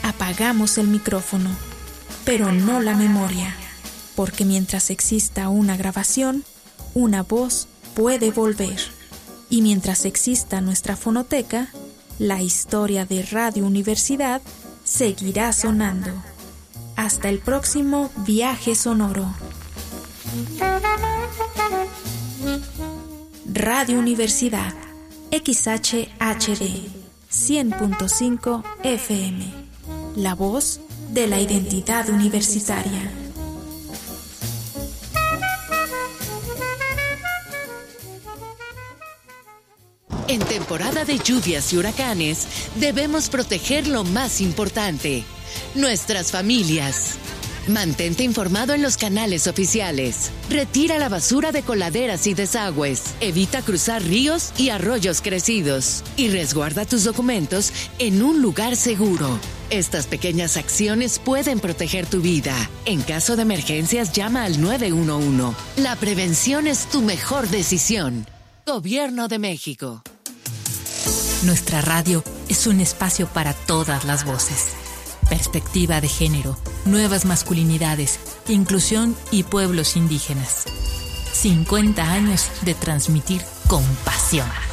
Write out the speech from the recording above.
Apagamos el micrófono, pero no la memoria, porque mientras exista una grabación, una voz puede volver. Y mientras exista nuestra fonoteca, la historia de Radio Universidad seguirá sonando. Hasta el próximo viaje sonoro. Radio Universidad, XHHD, 100.5 FM. La voz de la identidad universitaria. En temporada de lluvias y huracanes, debemos proteger lo más importante, nuestras familias. Mantente informado en los canales oficiales. Retira la basura de coladeras y desagües. Evita cruzar ríos y arroyos crecidos. Y resguarda tus documentos en un lugar seguro. Estas pequeñas acciones pueden proteger tu vida. En caso de emergencias, llama al 911. La prevención es tu mejor decisión. Gobierno de México. Nuestra radio es un espacio para todas las voces. Perspectiva de género, nuevas masculinidades, inclusión y pueblos indígenas. 50 años de transmitir con pasión.